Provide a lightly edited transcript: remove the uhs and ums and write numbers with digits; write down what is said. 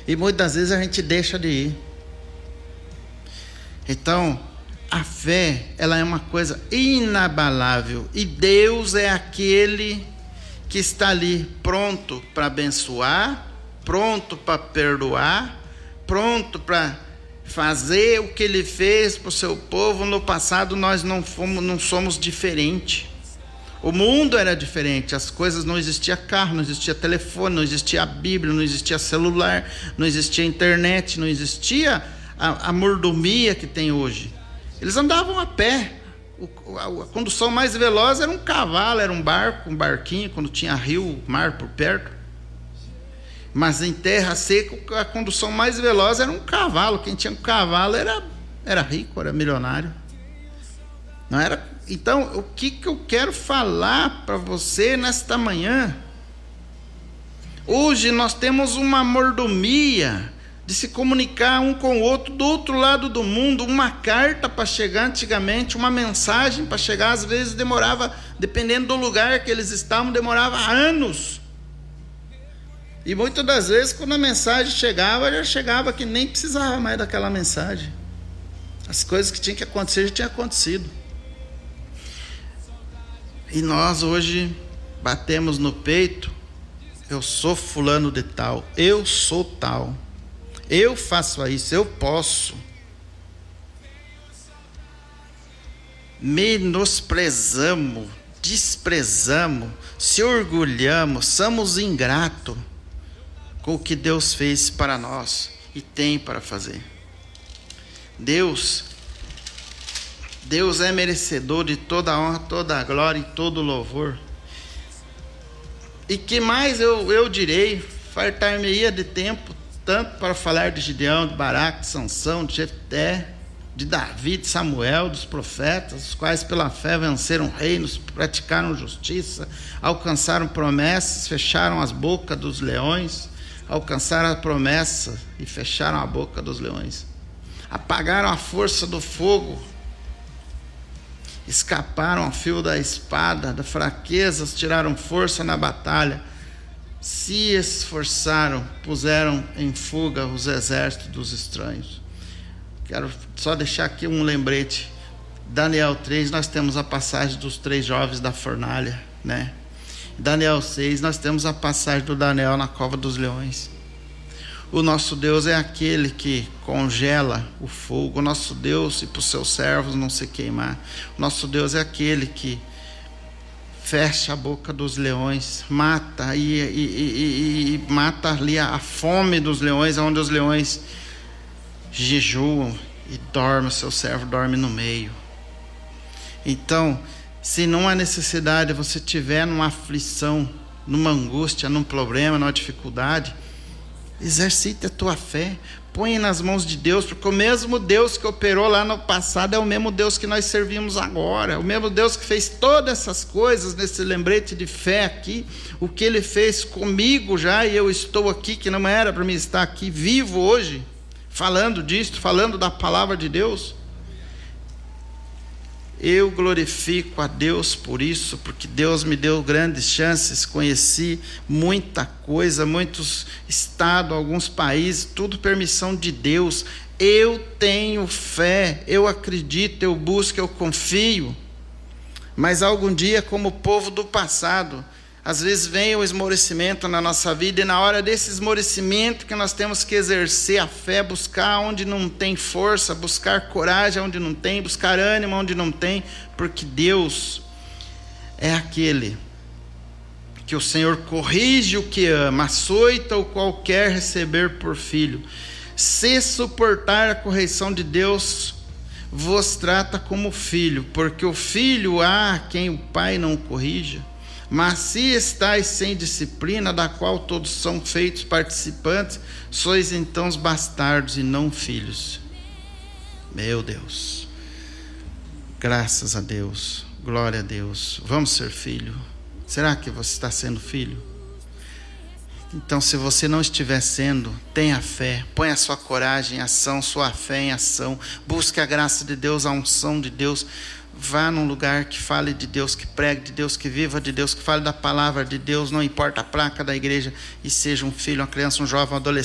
E muitas vezes a gente deixa de ir. Então, a fé, ela é uma coisa inabalável. E Deus é aquele que está ali pronto para abençoar, pronto para perdoar, pronto para fazer o que Ele fez para o seu povo. No passado nós não somos diferentes. O mundo era diferente, as coisas, não existia carro, não existia telefone, não existia a Bíblia, não existia celular, não existia internet, não existia a mordomia que tem hoje. Eles andavam a pé. A condução mais veloz era um cavalo, era um barco, um barquinho, quando tinha rio, mar por perto. Mas em terra seca, a condução mais veloz era um cavalo. Quem tinha um cavalo era rico, era milionário. Não era? Então, o que eu quero falar para você nesta manhã? Hoje nós temos uma mordomia de se comunicar um com o outro do outro lado do mundo. Uma carta para chegar antigamente, uma mensagem para chegar, às vezes demorava, dependendo do lugar que eles estavam, demorava anos. E muitas das vezes, quando a mensagem chegava, já chegava que nem precisava mais daquela mensagem. As coisas que tinham que acontecer já tinham acontecido. E nós hoje batemos no peito: eu sou fulano de tal, eu sou tal, eu faço isso, eu posso. Menosprezamos, desprezamos, se orgulhamos, somos ingratos com o que Deus fez para nós e tem para fazer. Deus é merecedor de toda a honra, toda a glória e todo o louvor. E que mais eu direi? Fartar-me-ia de tempo tanto para falar de Gideão, de Baraque, de Sansão, de Jefté, de Davi, de Samuel, dos profetas, os quais pela fé venceram reinos, praticaram justiça, alcançaram promessas, fecharam as bocas dos leões, alcançaram a promessa e fecharam a boca dos leões, apagaram a força do fogo, escaparam ao fio da espada, da fraqueza, tiraram força na batalha, se esforçaram, puseram em fuga os exércitos dos estranhos. Quero só deixar aqui um lembrete. Daniel 3, nós temos a passagem dos 3 jovens da fornalha, né? Daniel 6, nós temos a passagem do Daniel na cova dos leões. O nosso Deus é aquele que congela o fogo. O nosso Deus, e para os seus servos não se queimar. O nosso Deus é aquele que fecha a boca dos leões, mata e mata ali a fome dos leões, onde os leões jejuam e dormem, o seu servo dorme no meio. Então, se não há necessidade, você tiver numa aflição, numa angústia, num problema, numa dificuldade, exercite a tua fé, põe nas mãos de Deus, porque o mesmo Deus que operou lá no passado é o mesmo Deus que nós servimos agora, o mesmo Deus que fez todas essas coisas nesse lembrete de fé aqui, o que Ele fez comigo já, e eu estou aqui, que não era para mim estar aqui vivo hoje, falando disto, falando da palavra de Deus. Eu glorifico a Deus por isso, porque Deus me deu grandes chances, conheci muita coisa, muitos estados, alguns países, tudo permissão de Deus. Eu tenho fé, eu acredito, eu busco, eu confio. Mas algum dia, como o povo do passado, às vezes vem o esmorecimento na nossa vida, e na hora desse esmorecimento que nós temos que exercer a fé, buscar onde não tem força, buscar coragem onde não tem, buscar ânimo onde não tem, porque Deus é aquele que o Senhor corrige o que ama, açoita o qual quer receber por filho. Se suportar a correção de Deus, vos trata como filho, porque o filho há quem o pai não corrija. Mas se estáis sem disciplina, da qual todos são feitos participantes, sois então os bastardos e não filhos. Meu Deus, graças a Deus, glória a Deus. Vamos ser filho? Será que você está sendo filho? Então, se você não estiver sendo, tenha fé, põe a sua coragem em ação, sua fé em ação, busque a graça de Deus, a unção de Deus. Vá num lugar que fale de Deus, que pregue de Deus, que viva de Deus, que fale da palavra de Deus, não importa a placa da igreja, e seja um filho, uma criança, um jovem, um adolescente.